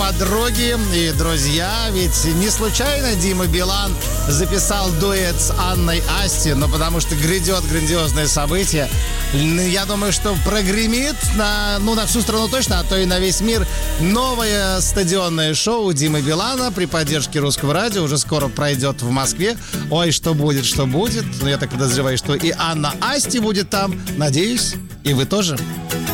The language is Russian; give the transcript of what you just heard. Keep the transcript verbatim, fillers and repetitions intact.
подруги и друзья, ведь не случайно Дима Билан записал дуэт с Анной Асти, но потому что грядет грандиозное событие. Я думаю, что прогремит на, ну, на всю страну точно, а то и на весь мир новое стадионное шоу Димы Билана при поддержке Русского радио. Уже скоро пройдет в Москве. Ой, что будет, что будет. Но я так подозреваю, что и Анна Асти будет там. Надеюсь, и вы тоже.